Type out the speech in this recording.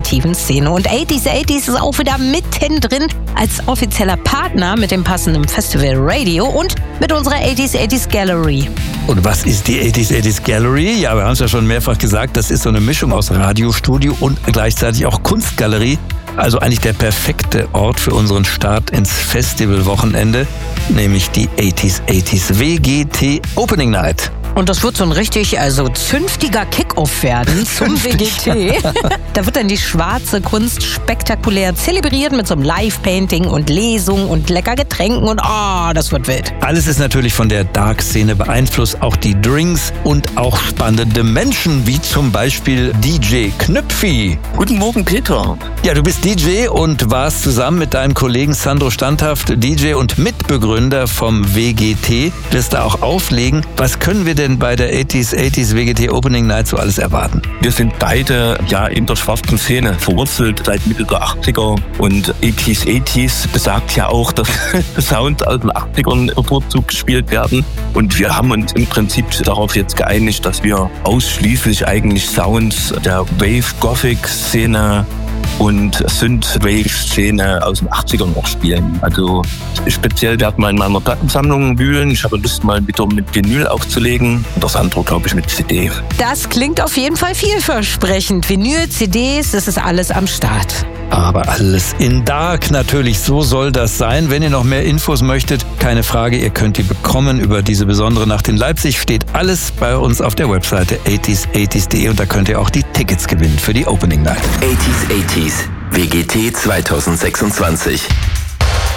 alternativen Szene. Und 80s ist auch wieder mittendrin als offizieller Partner mit dem passenden Festival Radio und mit unserer 80s Gallery. Und was ist die 80s Gallery? Ja, wir haben es ja schon mehrfach gesagt, das ist so eine Mischung aus Radiostudio und gleichzeitig auch Kunstgalerie. Also eigentlich der perfekte Ort für unseren Start ins Festivalwochenende, nämlich die 80s WGT Opening Night. Und das wird so ein richtig, zünftiger Kick-Off werden zum WGT. Da wird dann die schwarze Kunst spektakulär zelebriert mit so einem Live-Painting und Lesung und lecker Getränken und das wird wild. Alles ist natürlich von der Dark-Szene beeinflusst, auch die Drinks und auch spannende Menschen, wie zum Beispiel DJ Knüpfi. Guten Morgen, Peter. Ja, du bist DJ und warst zusammen mit deinem Kollegen Sandro Standhaft DJ und Mitbegründer vom WGT. Wirst da auch auflegen. Was können wir denn bei der 80s WGT Opening Night so alles erwarten? Wir sind beide in der schwarzen Szene verwurzelt seit Mitte der 80er und 80s besagt ja auch, dass Sounds aus den 80ern bevorzugt gespielt werden und wir haben uns im Prinzip darauf jetzt geeinigt, dass wir ausschließlich eigentlich Sounds der Wave-Gothic-Szene und Synth-Wave-Szene aus den 80ern noch spielen. Also speziell werden wir in meiner Plattensammlung wühlen. Ich habe Lust, mal wieder mit Vinyl aufzulegen. Und das andere, glaube ich, mit CD. Das klingt auf jeden Fall vielversprechend. Vinyl, CDs, das ist alles am Start. Aber alles in Dark natürlich, so soll das sein. Wenn ihr noch mehr Infos möchtet, keine Frage, ihr könnt die bekommen über diese besondere Nacht in Leipzig. Steht alles bei uns auf der Webseite 80s.de und da könnt ihr auch die Tickets gewinnen für die Opening Night. 80s WGT 2026.